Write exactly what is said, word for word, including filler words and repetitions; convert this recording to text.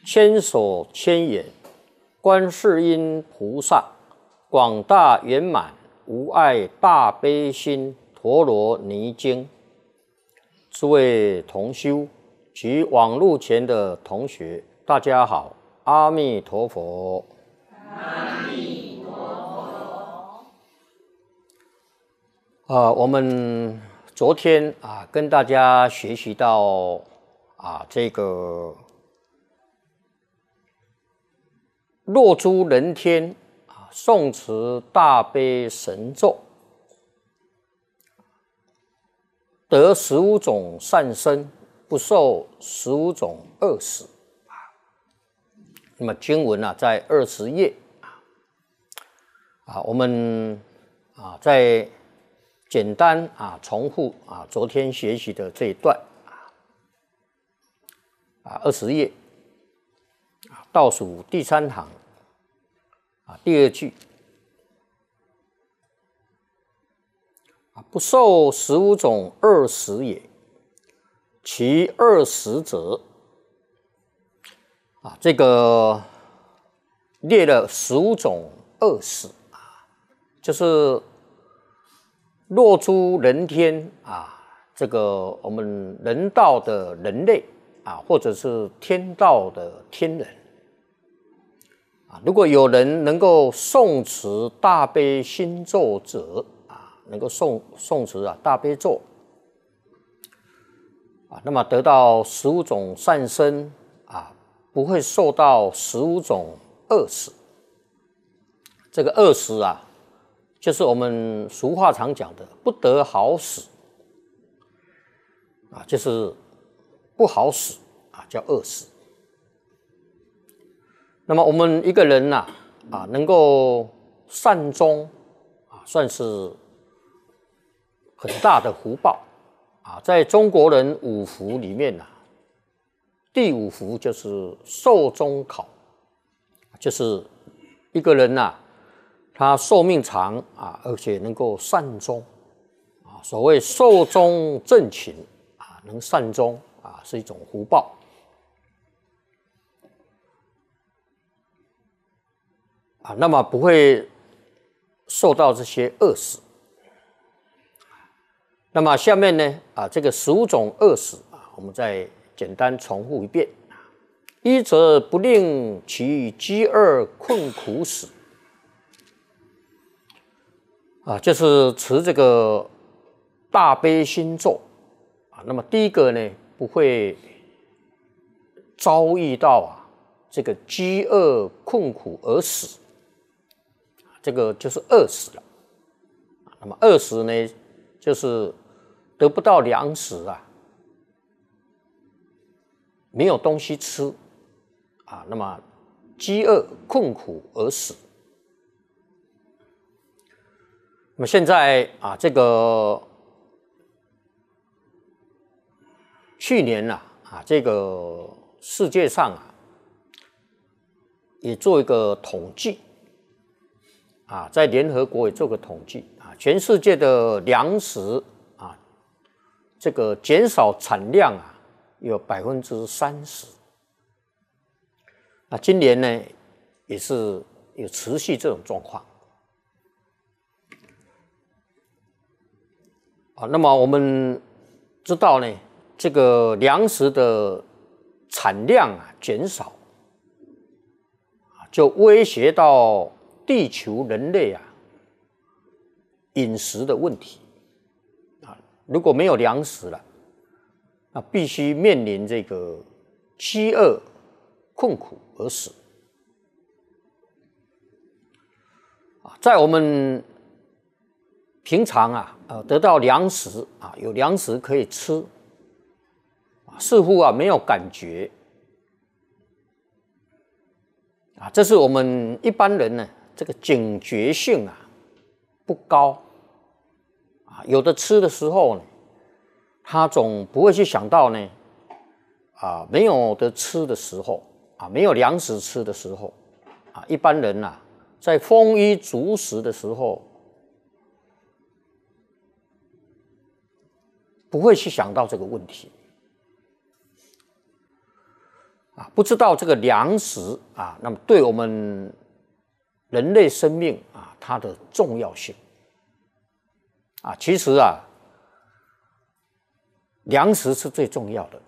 千手千眼，观世音菩萨，广大圆满无碍大悲心陀罗尼经。诸位同修及网络前的同学，大家好，阿弥陀佛。 阿弥陀佛。 呃，我们昨天啊，跟大家学习到啊，这个落诸人天啊，诵持大悲神咒，得十五种善生，不受十五种恶死。那么经文啊，在二十页啊，我们啊在简单啊重复啊昨天学习的这一段啊，二十页啊倒数第三行啊第二句啊，不受十五种恶死也，其恶死者啊，这个列了十五种恶死啊，就是落诸人天啊，这个我们人道的人类啊，或者是天道的天人啊，如果有人能够诵持大悲心咒者啊，能够诵诵持啊大悲咒啊，那么得到十五种善生啊，不会受到十五种恶死。这个恶死啊，就是我们俗话常讲的不得好死啊，就是不好死啊，叫恶死。那么我们一个人呐 啊, 啊，能够善终啊，算是很大的福报啊。在中国人五福里面呐、啊，第五福就是寿终考，就是一个人呐、啊。他寿命长啊，而且能够善终啊。所谓寿终正寝啊，能善终啊，是一种福报啊。那么不会受到这些恶死。那么下面呢啊，这个十五种恶死啊，我们再简单重复一遍：一则不令其饥饿困苦死。啊，就是持这个大悲心咒啊。那么第一个呢，不会遭遇到啊这个饥饿困苦而死，这个就是饿死了。那么饿死呢，就是得不到粮食啊，没有东西吃啊，那么饥饿困苦而死。那么现在啊，这个去年啊，啊，这个世界上啊，也做一个统计啊，在联合国也做个统计啊，全世界的粮食啊，这个减少产量啊，有百分之三十。那今年呢，也是有持续这种状况。啊，那么我们知道呢，这个粮食的产量啊减少，就威胁到地球人类啊饮食的问题啊。如果没有粮食了，那必须面临这个饥饿困苦而死啊。在我们平常啊，呃，得到粮食啊，有粮食可以吃，啊，似乎啊没有感觉，啊，这是我们一般人呢，这个警觉性啊不高，啊，有的吃的时候呢，他总不会去想到呢，啊，没有的吃的时候，啊，没有粮食吃的时候，啊，一般人呐、啊，在丰衣足食的时候。不会去想到这个问题啊，不知道这个粮食啊，那么对我们人类生命啊，它的重要性啊，其实啊，粮食是最重要的。